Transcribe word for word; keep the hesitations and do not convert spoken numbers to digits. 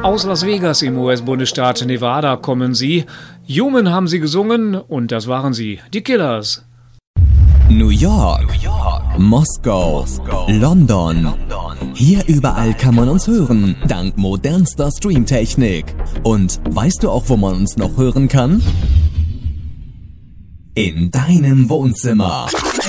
Aus Las Vegas im U S-Bundesstaat Nevada kommen sie. Human haben sie gesungen und das waren sie, die Killers. New York, New York. Moskau, Moskau. London. London. Hier überall kann man uns hören, dank modernster Streamtechnik. Und weißt du auch, wo man uns noch hören kann? In deinem Wohnzimmer.